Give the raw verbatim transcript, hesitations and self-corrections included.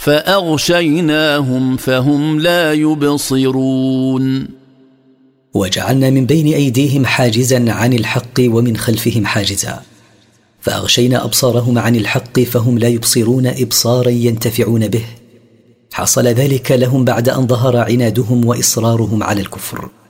فأغشيناهم فهم لا يبصرون وجعلنا من بين أيديهم حاجزا عن الحق ومن خلفهم حاجزا فأغشينا أبصارهم عن الحق فهم لا يبصرون إبصارا ينتفعون به. حصل ذلك لهم بعد أن ظهر عنادهم وإصرارهم على الكفر.